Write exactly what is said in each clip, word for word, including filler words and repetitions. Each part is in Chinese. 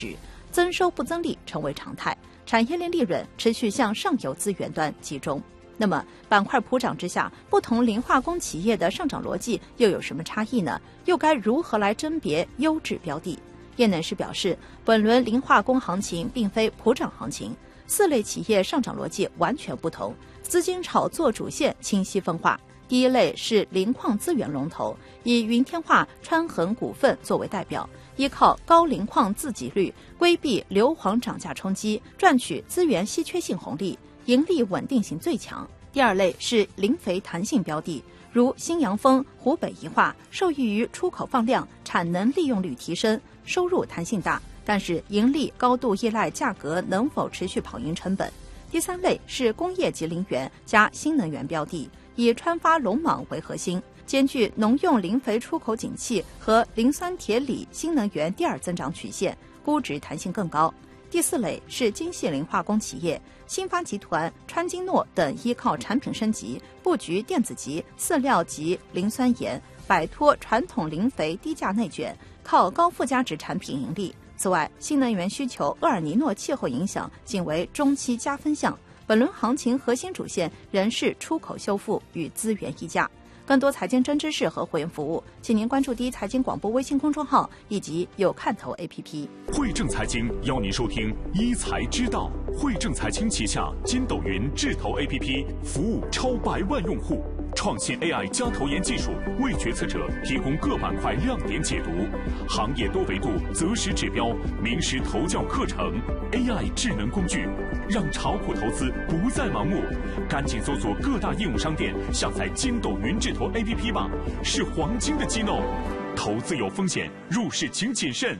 增收不增利成为常态，产业链利润持续向上游资源端集中。那么板块普涨之下，不同磷化工企业的上涨逻辑又有什么差异呢？又该如何来甄别优质标的？业内人士表示，本轮磷化工行情并非普涨行情，四类企业上涨逻辑完全不同，资金炒作主线清晰分化。第一类是磷矿资源龙头，以云天化、川恒股份作为代表，依靠高磷矿自给率，规避硫磺涨价冲击，赚取资源稀缺性红利，盈利稳定性最强。第二类是磷肥弹性标的，如新阳丰、湖北宜化，受益于出口放量，产能利用率提升，收入弹性大，但是盈利高度依赖价格能否持续跑赢成本。第三类是工业级磷源加新能源标的，以川发龙蟒为核心，兼具农用磷肥出口景气和磷酸铁锂新能源第二增长曲线，估值弹性更高。第四类是精细磷化工企业，新发集团、川金诺等依靠产品升级，布局电子级、饲料级磷酸盐，摆脱传统磷肥低价内卷，靠高附加值产品盈利。此外，新能源需求厄尔尼诺气候影响仅为中期加分项，本轮行情核心主线仍是出口修复与资源溢价。更多财经真知识和会员服务，请您关注第一财经广播微信公众号以及有看头 A P P。 汇正财经邀您收听一财知道。汇正财经旗下筋斗云智投 A P P 服务超百万用户，创新 A I 加投研技术，为决策者提供各板块亮点解读，行业多维度择时指标，名师投教课程 ，A I 智能工具，让炒股投资不再盲目。赶紧搜索各大应用商店，下载筋斗云智投 A P P 吧，是黄金的机弄。投资有风险，入市请谨慎。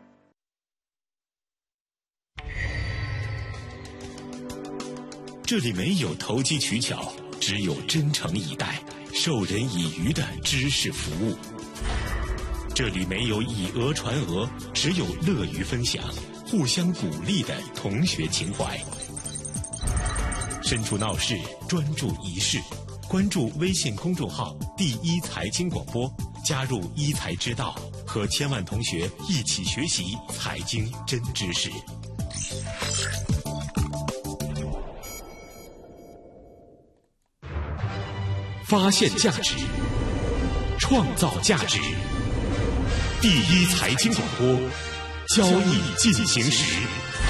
这里没有投机取巧，只有真诚以待、授人以渔的知识服务。这里没有以讹传讹，只有乐于分享、互相鼓励的同学情怀。身处闹市，专注一事，关注微信公众号“第一财经广播”，加入一财知道，和千万同学一起学习财经真知识。发现价值，创造价值。第一财经广播，交易进行时。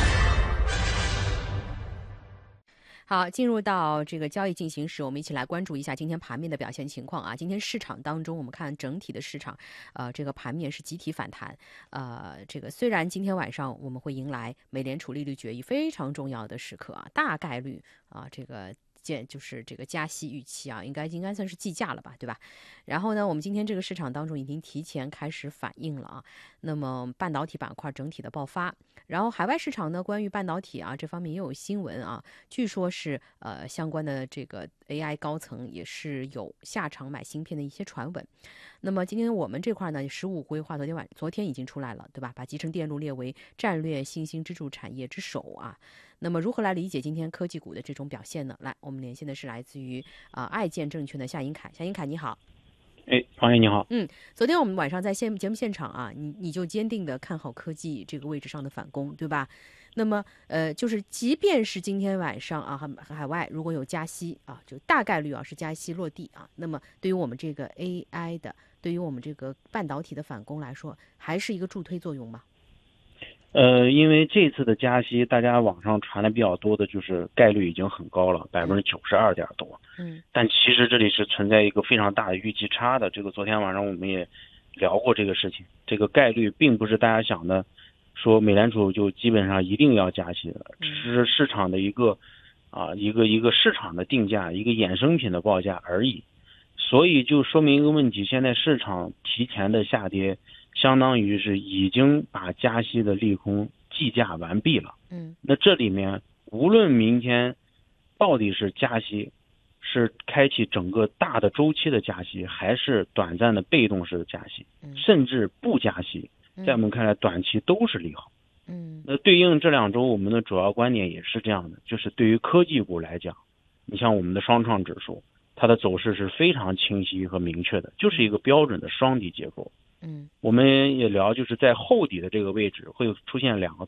好，进入到这个交易进行时，我们一起来关注一下今天盘面的表现情况啊。今天市场当中，我们看整体的市场，呃，这个盘面是集体反弹。呃，这个虽然今天晚上我们会迎来美联储利率决议非常重要的时刻啊，大概率啊，这个。见就是这个加息预期啊，应该应该算是计价了吧，对吧？然后呢，我们今天这个市场当中已经提前开始反应了啊。那么半导体板块整体的爆发，然后海外市场呢，关于半导体啊这方面也有新闻啊，据说是呃相关的这个 A I 高层也是有下场买芯片的一些传闻。那么今天我们这块呢，十五规划昨天晚昨天已经出来了，对吧？把集成电路列为战略新兴支柱产业之首啊。那么如何来理解今天科技股的这种表现呢？来，我们连线的是来自于啊、呃、爱建证券的夏英凯，夏英凯你好。 哎，黄爷你好。 嗯，昨天我们晚上在现节目现场啊，你你就坚定的看好科技这个位置上的反攻，对吧？那么呃，就是即便是今天晚上啊，海海外如果有加息啊，就大概率啊是加息落地啊，那么对于我们这个 A I 的，对于我们这个半导体的反攻来说，还是一个助推作用吗？ 呃，因为这次的加息，大家网上传的比较多的就是概率已经很高了，百分之九十二点多。嗯，但其实这里是存在一个非常大的预期差的。这个昨天晚上我们也聊过这个事情，这个概率并不是大家想的，说美联储就基本上一定要加息的，只是市场的一个啊一个一个市场的定价，一个衍生品的报价而已。所以就说明一个问题，现在市场提前的下跌。相当于是已经把加息的利空计价完毕了。嗯，那这里面无论明天到底是加息，是开启整个大的周期的加息，还是短暂的被动式的加息，甚至不加息，在我们看来短期都是利好。嗯，那对应这两周我们的主要观点也是这样的，就是对于科技股来讲，你像我们的双创指数，它的走势是非常清晰和明确的，就是一个标准的双底结构。 嗯， 我们也聊，就是在后底的这个位置会出现两个